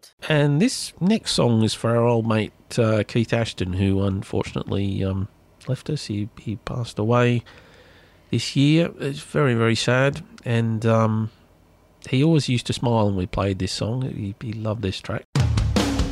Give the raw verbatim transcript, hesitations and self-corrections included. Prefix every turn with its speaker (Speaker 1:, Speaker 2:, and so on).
Speaker 1: lot.
Speaker 2: And this next song is for our old mate uh, Keith Ashton, who unfortunately um, left us. He he passed away this year. It's very, very sad. And um, he always used to smile when we played this song. He, he loved this track.